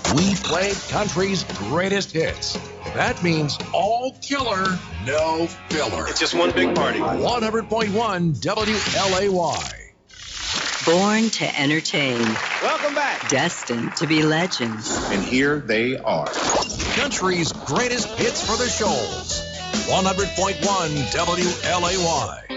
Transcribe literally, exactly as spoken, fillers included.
We play country's greatest hits. That means all killer, no filler. It's just one big party. one hundred point one W L A Y. Born to entertain. Welcome back. Destined to be legends. And here they are. Country's greatest hits for the shoals. one hundred point one W L A Y.